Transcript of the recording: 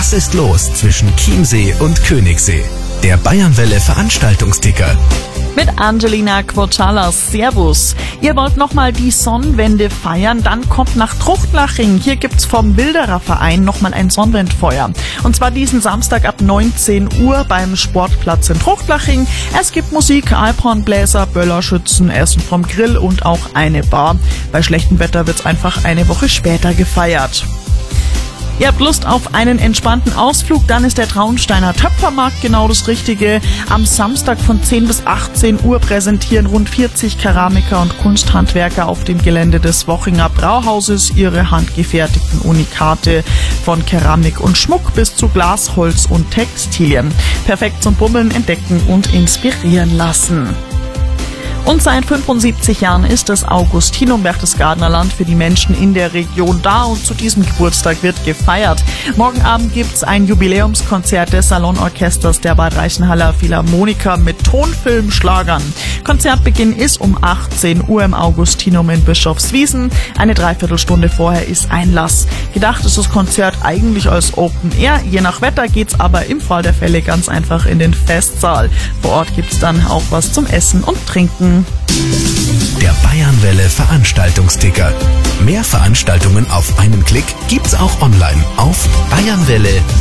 Was ist los zwischen Chiemsee und Königssee? Der Bayernwelle Veranstaltungsticker. Mit Angelina Quochalas. Servus. Ihr wollt nochmal die Sonnenwende feiern? Dann kommt nach Truchtlaching. Hier gibt's vom Wilderer Verein nochmal ein Sonnenwendfeuer. Und zwar diesen Samstag ab 19 Uhr beim Sportplatz in Truchtlaching. Es gibt Musik, Alphornbläser, Böllerschützen, Essen vom Grill und auch eine Bar. Bei schlechtem Wetter wird's einfach eine Woche später gefeiert. Ihr habt Lust auf einen entspannten Ausflug, dann ist der Traunsteiner Töpfermarkt genau das Richtige. Am Samstag von 10 bis 18 Uhr präsentieren rund 40 Keramiker und Kunsthandwerker auf dem Gelände des Wochinger Brauhauses ihre handgefertigten Unikate von Keramik und Schmuck bis zu Glas, Holz und Textilien. Perfekt zum Bummeln, entdecken und inspirieren lassen. Und seit 75 Jahren ist das Augustinum Berchtesgadener Land für die Menschen in der Region da und zu diesem Geburtstag wird gefeiert. Morgen Abend gibt's ein Jubiläumskonzert des Salonorchesters der Bad Reichenhaller Philharmoniker mit Tonfilmschlagern. Konzertbeginn ist um 18 Uhr im Augustinum in Bischofswiesen. Eine Dreiviertelstunde vorher ist Einlass. Gedacht ist das Konzert eigentlich als Open Air. Je nach Wetter geht's aber im Fall der Fälle ganz einfach in den Festsaal. Vor Ort gibt's dann auch was zum Essen und Trinken. Der Bayernwelle Veranstaltungsticker. Mehr Veranstaltungen auf einen Klick gibt's auch online auf bayernwelle.at.